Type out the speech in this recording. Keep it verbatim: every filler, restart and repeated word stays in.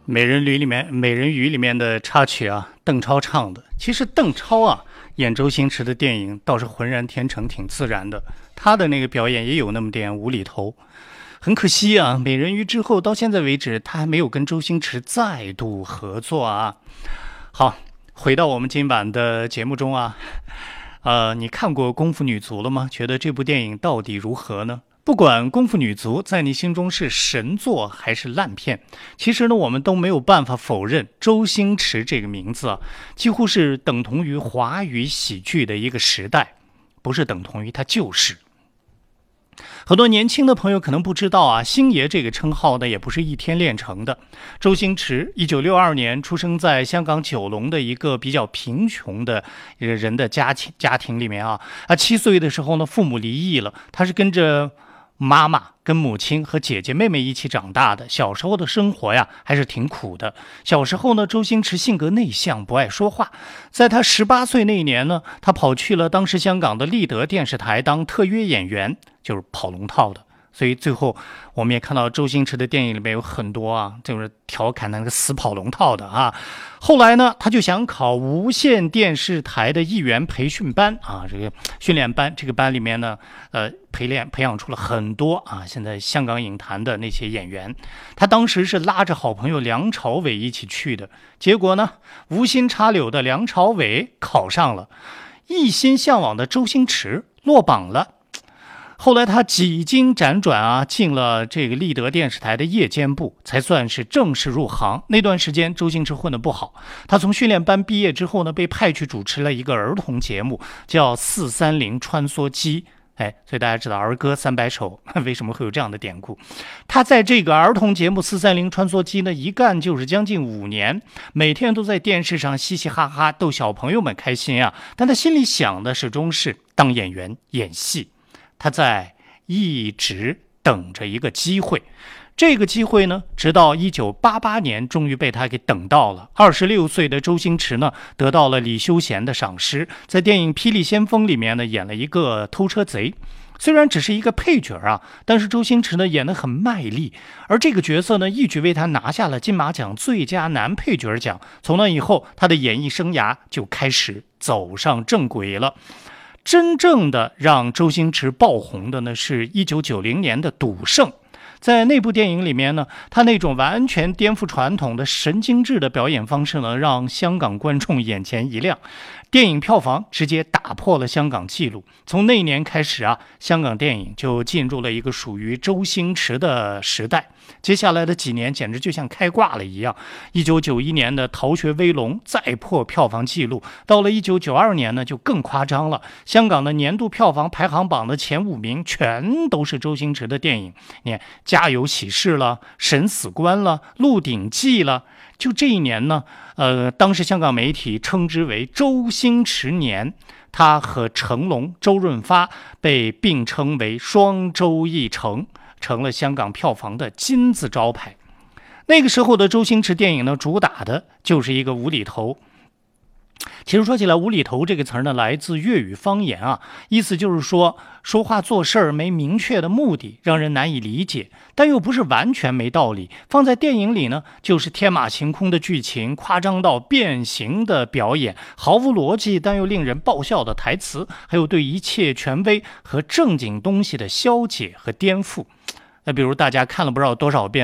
美人鱼里面，美人鱼里面的插曲啊，邓超唱的。其实邓超啊，演周星驰的电影倒是浑然天成，挺自然的。他的那个表演也有那么点无厘头。很可惜啊，美人鱼之后到现在为止，他还没有跟周星驰再度合作啊。好，回到我们今晚的节目中啊，呃，你看过《功夫女足》了吗？觉得这部电影到底如何呢？不管《功夫女足》在你心中是神作还是烂片，其实呢，我们都没有办法否认周星驰这个名字啊，几乎是等同于华语喜剧的一个时代，不是等同于，它就是。很多年轻的朋友可能不知道啊，星爷这个称号呢，也不是一天练成的。周星驰一九六二年出生在香港九龙的一个比较贫穷的人的家庭家庭里面啊。啊，七岁的时候呢，父母离异了，他是跟着妈妈跟母亲和姐姐妹妹一起长大的。小时候的生活呀还是挺苦的。小时候呢，周星驰性格内向，不爱说话。在他十八岁那一年呢，他跑去了当时香港的立德电视台当特约演员，就是跑龙套的。所以最后我们也看到周星驰的电影里面有很多啊，就是调侃那个死跑龙套的啊。后来呢，他就想考无线电视台的艺员培训班啊，这个训练班，这个班里面呢，呃，培练培养出了很多啊，现在香港影坛的那些演员。他当时是拉着好朋友梁朝伟一起去的，结果呢，无心插柳的梁朝伟考上了，一心向往的周星驰落榜了。后来他几经辗转啊，进了这个立德电视台的夜间部，才算是正式入行。那段时间周星驰混得不好，他从训练班毕业之后呢，被派去主持了一个儿童节目，叫四三零穿梭机。哎，所以大家知道儿歌三百首为什么会有这样的典故。他在这个儿童节目四三零穿梭机呢，一干就是将近五年，每天都在电视上嘻嘻哈哈逗小朋友们开心啊。但他心里想的始终是当演员演戏。他在一直等着一个机会，这个机会呢，直到一九八八年终于被他给等到了。二十六岁的周星驰呢，得到了李修贤的赏识，在电影《霹雳先锋》里面呢，演了一个偷车贼。虽然只是一个配角啊，但是周星驰呢演得很卖力，而这个角色呢一举为他拿下了金马奖最佳男配角奖。从那以后，他的演艺生涯就开始走上正轨了。真正的让周星驰爆红的呢，是一九九零年的《赌圣》。在那部电影里面呢，他那种完全颠覆传统的神经质的表演方式呢，让香港观众眼前一亮，电影票房直接打破了香港纪录。从那年开始啊，香港电影就进入了一个属于周星驰的时代。接下来的几年简直就像开挂了一样。一九九一年的《逃学威龙》再破票房纪录，到了一九九二年呢，就更夸张了。香港的年度票房排行榜的前五名全都是周星驰的电影。你看，《家有喜事》了，《审死官》了，《鹿鼎记》了。就这一年呢，呃，当时香港媒体称之为周星驰年。他和成龙、周润发被并称为双周一成，成了香港票房的金字招牌。那个时候的周星驰电影呢，主打的就是一个无厘头。其实说起来，无厘头这个词呢，来自粤语方言啊，意思就是说说话做事儿没明确的目的，让人难以理解，但又不是完全没道理。放在电影里呢，就是天马行空的剧情，夸张到变形的表演，毫无逻辑但又令人爆笑的台词，还有对一切权威和正经东西的消解和颠覆。那比如大家看了不知道多少遍